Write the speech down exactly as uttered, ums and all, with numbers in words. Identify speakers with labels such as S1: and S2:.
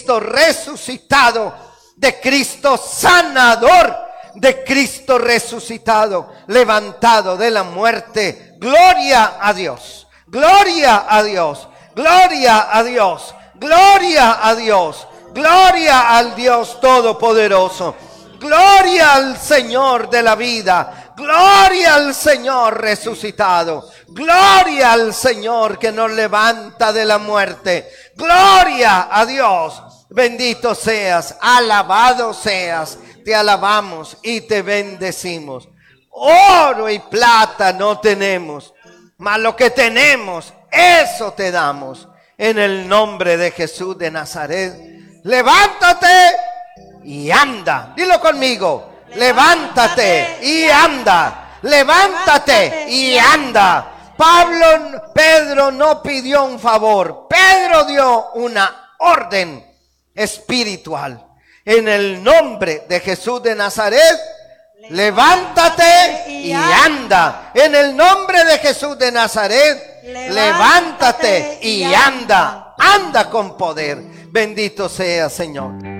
S1: Cristo resucitado, de Cristo sanador, de Cristo resucitado, levantado de la muerte. Gloria a Dios, gloria a Dios, gloria a Dios, gloria a Dios, gloria al Dios Todopoderoso, gloria al Señor de la vida, gloria al Señor resucitado, gloria al Señor que nos levanta de la muerte, gloria a Dios. Bendito seas, alabado seas, te alabamos y te bendecimos. Oro y plata no tenemos, mas lo que tenemos, eso te damos. En el nombre de Jesús de Nazaret, levántate y anda. Dilo conmigo, levántate y anda, levántate y anda. Pablo, Pedro no pidió un favor, Pedro dio una orden espiritual. En el nombre de Jesús de Nazaret, levántate y anda. En el nombre de Jesús de Nazaret, levántate y anda. Anda con poder. Bendito sea, Señor.